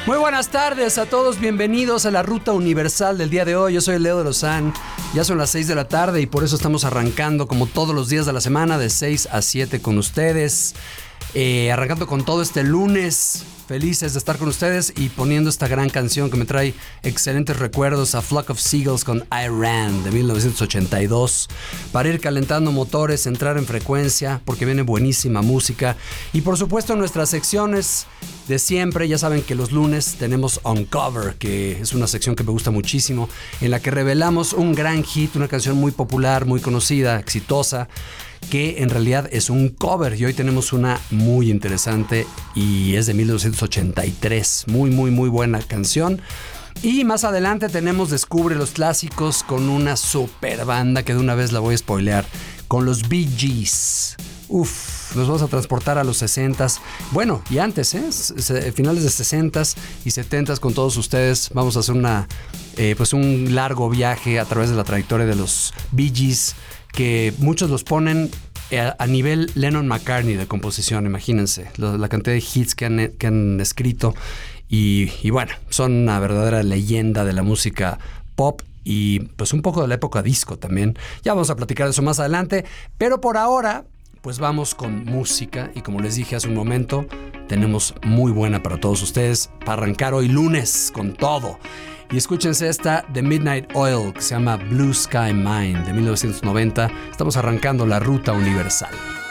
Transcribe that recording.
Muy buenas tardes a todos, bienvenidos a la Ruta Universal del día de hoy. Yo soy Leo de Lozán, ya son las 6 de la tarde y por eso estamos arrancando como todos los días de la semana de 6 a 7 con ustedes. Arrancando con todo este lunes, felices de estar con ustedes y poniendo esta gran canción que me trae excelentes recuerdos, A Flock of Seagulls con I Ran de 1982, para ir calentando motores, entrar en frecuencia, porque viene buenísima música. Y por supuesto nuestras secciones de siempre, ya saben que los lunes tenemos Uncover, que es una sección que me gusta muchísimo, en la que revelamos un gran hit, una canción muy popular, muy conocida, exitosa, que en realidad es un cover, y hoy tenemos una muy interesante y es de 1983, muy buena canción. Y más adelante tenemos Descubre los Clásicos con una super banda que de una vez la voy a spoilear, con los Bee Gees. Nos vamos a transportar a los 60s, bueno, y antes, finales de 60s y 70s con todos ustedes. Vamos a hacer un largo viaje a través de la trayectoria de los Bee Gees, que muchos los ponen a nivel Lennon-McCartney de composición. Imagínense la cantidad de hits que han escrito y bueno, son una verdadera leyenda de la música pop y pues un poco de la época disco también. Ya vamos a platicar de eso más adelante, pero por ahora pues vamos con música y como les dije hace un momento, tenemos muy buena para todos ustedes para arrancar hoy lunes con todo. Y escúchense esta de Midnight Oil que se llama Blue Sky Mine de 1990. Estamos arrancando la Ruta Universal.